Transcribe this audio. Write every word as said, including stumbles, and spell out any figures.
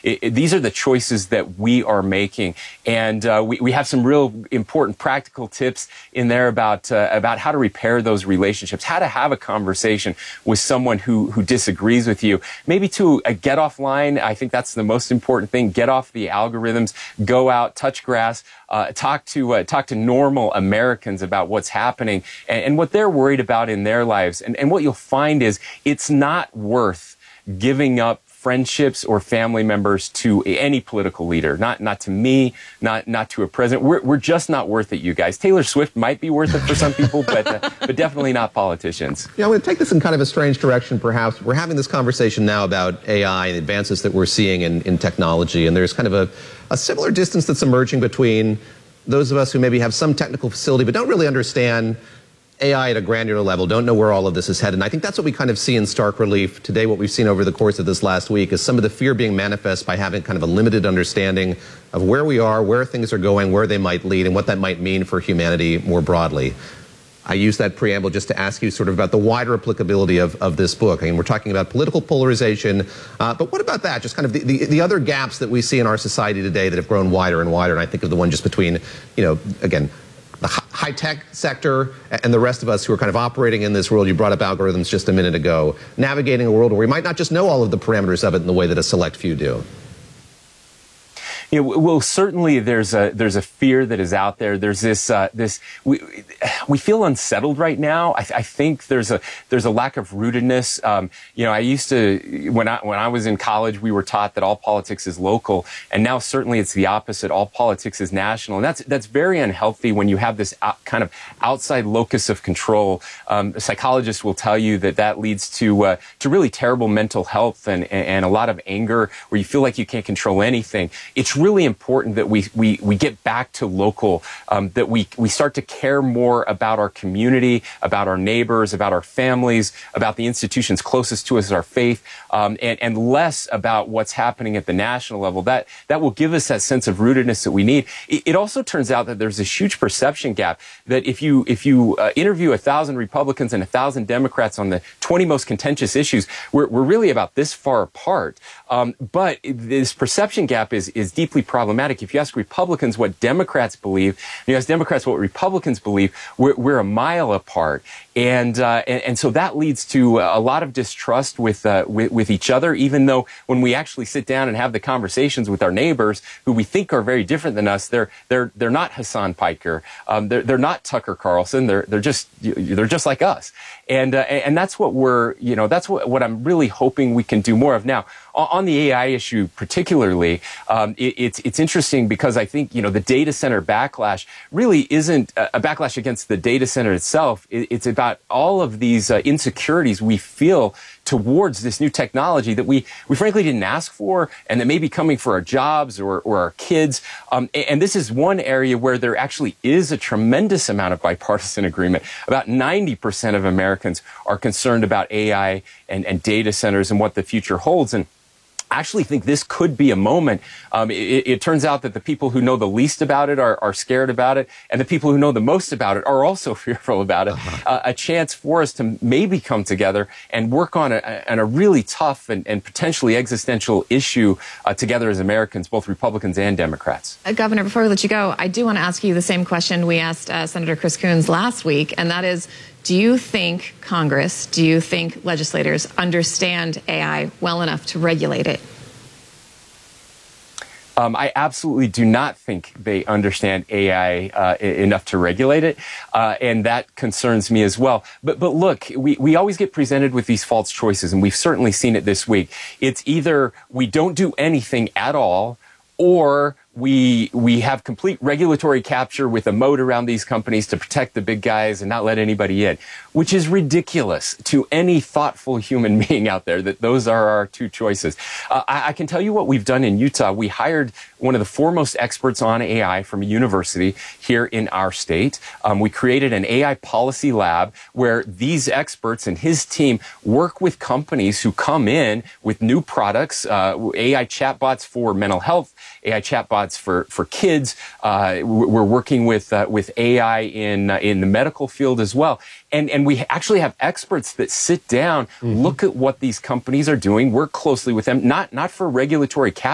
it, it, these are the choices that we are making. And uh, we, we have some real important practical tips in there about uh, about how to repair those relationships, how to have a conversation with someone who, who disagrees with you. Maybe to uh, get offline. I think that's the most important thing. Get off the algorithms, go out, touch grass, uh, talk to uh, talk to normal Americans about what's happening and, and what they're worried about in their lives. And, and what you'll find is it's not worth giving up friendships or family members to any political leader, not not to me, not not to a president. We're we're just not worth it, you guys. Taylor Swift might be worth it for some people, but uh, but definitely not politicians. Yeah, I'm going to take this in kind of a strange direction, perhaps. We're having this conversation now about A I and advances that we're seeing in, in technology, and there's kind of a, a similar distance that's emerging between those of us who maybe have some technical facility but don't really understand A I at a granular level, don't know where all of this is headed. And I think that's what we kind of see in stark relief today. What we've seen over the course of this last week is some of the fear being manifest by having kind of a limited understanding of where we are, where things are going, where they might lead, and what that might mean for humanity more broadly. I use that preamble just to ask you sort of about the wider applicability of, of this book. I mean, we're talking about political polarization, uh, but what about that? Just kind of the, the, the other gaps that we see in our society today that have grown wider and wider. And I think of the one just between, you know, again, the high-tech sector and the rest of us who are kind of operating in this world. You brought up algorithms just a minute ago. Navigating a world where we might not just know all of the parameters of it in the way that a select few do. You know, well, certainly there's a there's a fear that is out there. There's this uh, this we we feel unsettled right now. I, I think there's a there's a lack of rootedness. Um, you know, I used to when I when I was in college, we were taught that all politics is local, and now certainly it's the opposite. All politics is national, and that's that's very unhealthy when you have this out, kind of outside locus of control. Um, psychologists will tell you that that leads to uh, to really terrible mental health and, and and a lot of anger, where you feel like you can't control anything. It's really important that we we we get back to local, um, that we we start to care more about our community, about our neighbors, about our families, about the institutions closest to us, our faith, um, and and less about what's happening at the national level. That that will give us that sense of rootedness that we need. It, it also turns out that there's this huge perception gap that if you if you uh, interview a thousand Republicans and a thousand Democrats on the twenty most contentious issues, we're we're really about this far apart. Um, but this perception gap is is deeply problematic. If you ask Republicans what Democrats believe, and you ask Democrats what Republicans believe, we're, we're a mile apart. And, uh, and and so that leads to a lot of distrust with, uh, with with each other, even though when we actually sit down and have the conversations with our neighbors who we think are very different than us, they're they're they're not Hassan Piker, um, they're they're not Tucker Carlson, they're they're just they're just like us. And uh, and that's what we're you know that's what what I'm really hoping we can do more of now. On the A I issue particularly, um, it, it's it's interesting because I think you know the data center backlash really isn't a backlash against the data center itself. It, it's about all of these uh, insecurities we feel towards this new technology that we we frankly didn't ask for, and that may be coming for our jobs or or our kids. Um, and, and this is one area where there actually is a tremendous amount of bipartisan agreement. About ninety percent of Americans are concerned about A I and, and data centers and what the future holds. And I actually think this could be a moment. Um, it, it turns out that the people who know the least about it are, are scared about it, and the people who know the most about it are also fearful about it. Uh-huh. Uh, a chance for us to maybe come together and work on a, on a really tough and, and potentially existential issue uh, together as Americans, both Republicans and Democrats. Uh, Governor, before we let you go, I do want to ask you the same question we asked uh, Senator Chris Coons last week, and that is, do you think Congress, do you think legislators understand A I well enough to regulate it? Um, I absolutely do not think they understand A I uh, enough to regulate it, uh, and that concerns me as well. But but look, we, we always get presented with these false choices, and we've certainly seen it this week. It's either we don't do anything at all, or we we have complete regulatory capture with a moat around these companies to protect the big guys and not let anybody in, which is ridiculous to any thoughtful human being out there, that those are our two choices. Uh, I, I can tell you what we've done in Utah. We hired one of the foremost experts on A I from a university here in our state. Um, we created an A I policy lab where these experts and his team work with companies who come in with new products, uh, A I chatbots for mental health, A I chatbots for for kids. Uh, we're working with uh, with A I in uh, in the medical field as well, and and we actually have experts that sit down, mm-hmm. look at what these companies are doing, work closely with them, not not for regulatory cap